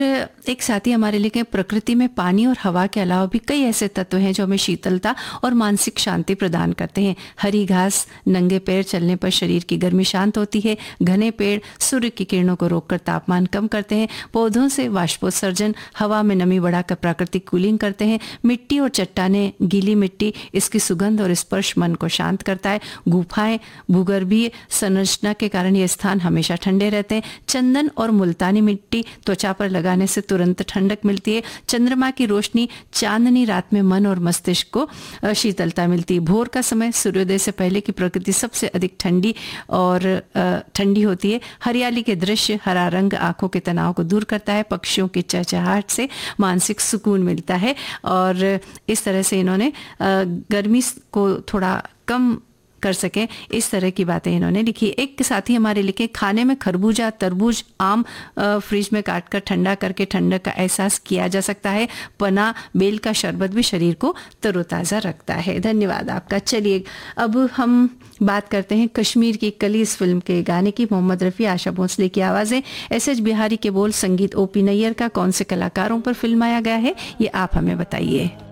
एक साथी हमारे लिए प्रकृति में पानी और हवा के अलावा भी कई ऐसे तत्व हैं जो हमें शीतलता और मानसिक शांति प्रदान करते हैं। हरी घास, नंगे पैर चलने पर शरीर की गर्मी शांत होती है। घने पेड़ सूर्य की किरणों को रोककर तापमान कम करते हैं। पौधों से वाष्पोत्सर्जन हवा में नमी बढ़ाकर प्राकृतिक कूलिंग करते हैं। मिट्टी और चट्टानें, गीली मिट्टी, इसकी सुगंध और स्पर्श मन को शांत करता है। गुफाएं भूगर्भीय संरचना के कारण ये स्थान हमेशा ठंडे रहते हैं। चंदन और मुल्तानी मिट्टी त्वचा पर लगाने से तुरंत ठंडक मिलती है। चंद्रमा की रोशनी, चांदनी रात में मन और मस्तिष्क को शीतलता मिलती है। भोर का समय सूर्योदय से पहले की प्रकृति सबसे अधिक ठंडी होती है। हरियाली के दृश्य, हरा रंग आंखों के तनाव को दूर करता है। पक्षियों की चहचहाहट से मानसिक सुकून मिलता है और इस तरह से इन्होंने गर्मी को थोड़ा कम कर सकें, इस तरह की बातें इन्होंने लिखी। एक साथी हमारे लिखे, खाने में खरबूजा, तरबूज, आम फ्रिज में काटकर ठंडा करके ठंडक का एहसास किया जा सकता है। पना, बेल का शरबत भी शरीर को तरोताज़ा रखता है। धन्यवाद आपका। चलिए अब हम बात करते हैं कश्मीर की कली इस फिल्म के गाने की। मोहम्मद रफ़ी, आशा भोसले की आवाज़ें, एस.एच. बिहारी के बोल, संगीत ओ.पी. नैयर का। कौन से कलाकारों पर फिल्माया गया है ये आप हमें बताइए।